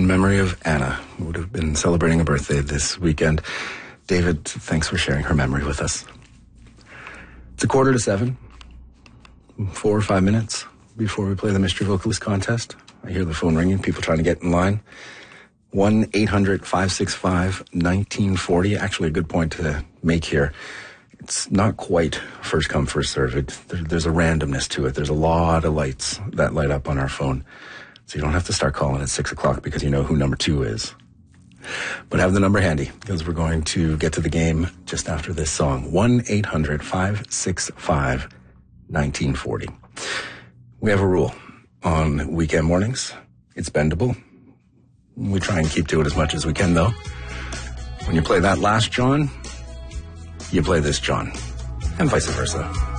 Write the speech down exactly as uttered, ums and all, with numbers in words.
in memory of Anna, who would have been celebrating a birthday this weekend. David, thanks for sharing her memory with us. It's a quarter to seven, four or five minutes before we play the Mystery Vocalist contest. I hear the phone ringing, people trying to get in line. one eight hundred five six five one nine four zero. Actually, a good point to make here. It's not quite first come, first serve. It, there, there's a randomness to it. There's a lot of lights that light up on our phone. So you don't have to start calling at six o'clock because you know who number two is. But have the number handy because we're going to get to the game just after this song. one eight hundred five six five one nine four zero. We have a rule on weekend mornings. It's bendable. We try and keep to it as much as we can, though. When you play that last John, you play this John, and vice versa.